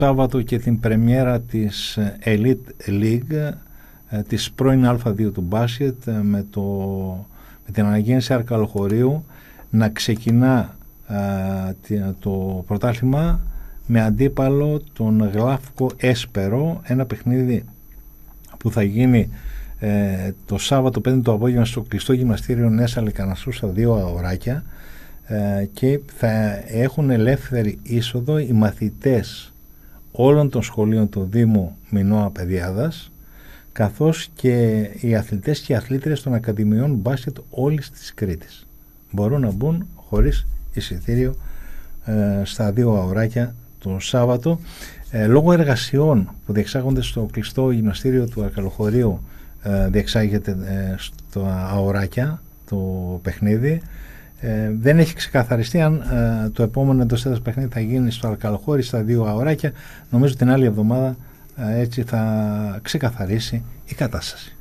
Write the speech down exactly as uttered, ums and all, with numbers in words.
Σάββατο και την πρεμιέρα της Elite League, της πρώην Α δύο του μπάσκετ, με, το, με την αναγέννηση Αρκαλοχωρίου να ξεκινά α, το πρωτάθλημα με αντίπαλο τον Γλάφκο Έσπερο, ένα παιχνίδι που θα γίνει ε, το Σάββατο πέντε το απόγευμα στο κλειστό γυμναστήριο Νέσα Λικαναστού στα δύο αγοράκια, ε, και θα έχουν ελεύθερη είσοδο οι μαθητές όλων των σχολείων του Δήμου Μινώα Παιδιάδας, καθώς και οι αθλητές και οι αθλήτριες των Ακαδημιών Μπάσκετ όλης της Κρήτης. Μπορούν να μπουν χωρίς εισιτήριο ε, στα δύο αγοράκια το Σάββατο. Ε, λόγω εργασιών που διεξάγονται στο κλειστό γυμναστήριο του Αρκαλοχωρίου, ε, διεξάγεται ε, στο αγοράκια το παιχνίδι. Ε, δεν έχει ξεκαθαριστεί αν ε, το επόμενο εντός έδρας παιχνίδι θα γίνει στο Αρκαλοχώρι στα δύο αγοράκια. Νομίζω την άλλη εβδομάδα ε, έτσι θα ξεκαθαρίσει η κατάσταση.